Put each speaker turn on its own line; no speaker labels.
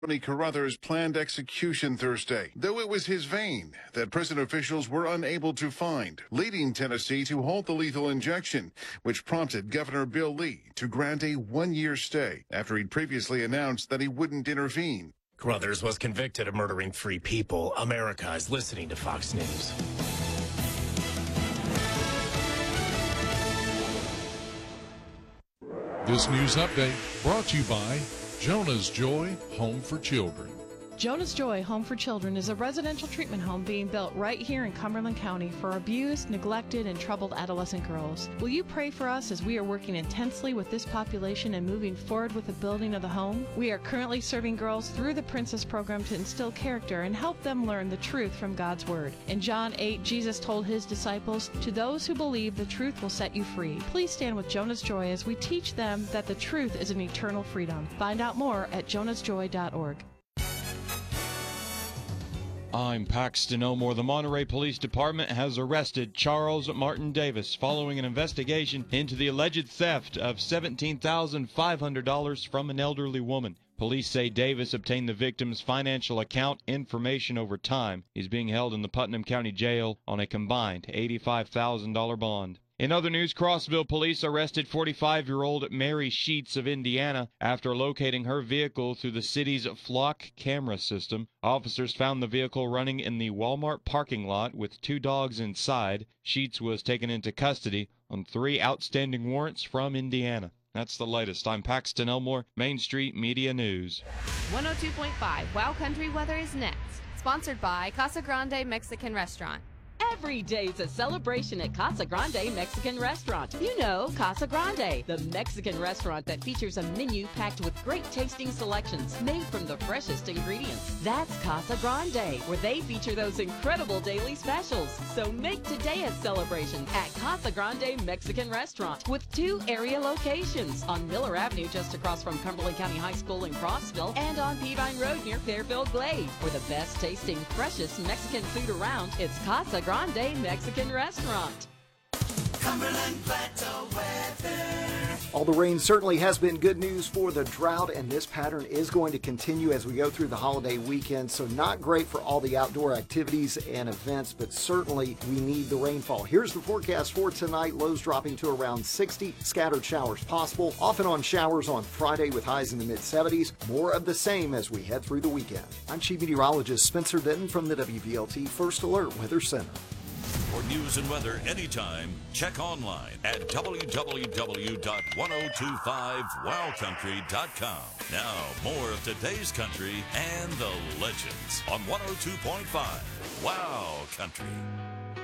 Tony Carruthers' planned execution Thursday, though it was his vein that prison officials were unable to find, leading Tennessee to halt the lethal injection, which prompted Governor Bill Lee to grant a one-year stay after he'd previously announced that he wouldn't intervene.
Carruthers was convicted of murdering 3 people. America is listening to Fox News.
This news update brought to you by Jonah's Joy Home for Children.
Jonah's Joy Home for Children is a residential treatment home being built right here in Cumberland County for abused, neglected, and troubled adolescent girls. Will you pray for us as we are working intensely with this population and moving forward with the building of the home? We are currently serving girls through the Princess Program to instill character and help them learn the truth from God's Word. In John 8, Jesus told his disciples, "To those who believe, the truth will set you free." Please stand with Jonah's Joy as we teach them that the truth is an eternal freedom. Find out more at jonasjoy.org.
I'm Paxton Elmore. The Monterey Police Department has arrested Charles Martin Davis following an investigation into the alleged theft of $17,500 from an elderly woman. Police say Davis obtained the victim's financial account information over time. He's being held in the Putnam County Jail on a combined $85,000 bond. In other news, Crossville police arrested 45-year-old Mary Sheets of Indiana after locating her vehicle through the city's Flock camera system. Officers found the vehicle running in the Walmart parking lot with 2 dogs inside. Sheets was taken into custody on 3 outstanding warrants from Indiana. That's the latest. I'm Paxton Elmore, Main Street Media News.
102.5 Wow Country Weather is next. Sponsored by Casa Grande Mexican Restaurant.
Every day's a celebration at Casa Grande Mexican Restaurant. You know Casa Grande, the Mexican restaurant that features a menu packed with great tasting selections made from the freshest ingredients. That's Casa Grande, where they feature those incredible daily specials. So make today a celebration at Casa Grande Mexican Restaurant with 2 area locations on Miller Avenue just across from Cumberland County High School in Crossville and on Peavine Road near Fairfield Glade. For the best tasting, freshest Mexican food around, it's Casa Grande Mexican Restaurant.
Cumberland Plateau weather.
All the rain certainly has been good news for the drought, and this pattern is going to continue as we go through the holiday weekend. So not great for all the outdoor activities and events, but certainly we need the rainfall. Here's the forecast for tonight. Lows dropping to around 60. Scattered showers possible. Off and on showers on Friday with highs in the mid-70s. More of the same as we head through the weekend. I'm Chief Meteorologist Spencer Denton from the WVLT First Alert Weather Center.
For news and weather anytime, check online at www.1025wowcountry.com. Now, more of today's country and the legends on 102.5 Wow Country.